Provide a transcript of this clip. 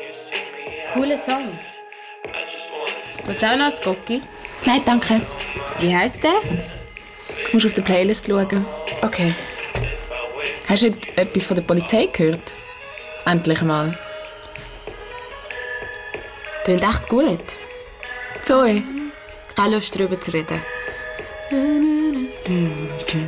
Cooler Song. Willst du auch noch ein Gocki? Nein, danke. Wie heisst der? Du musst auf die Playlist schauen. Okay. Hast du heute etwas von der Polizei gehört? Endlich mal. Klingt echt gut. Zoe. Keine Lust, darüber zu reden.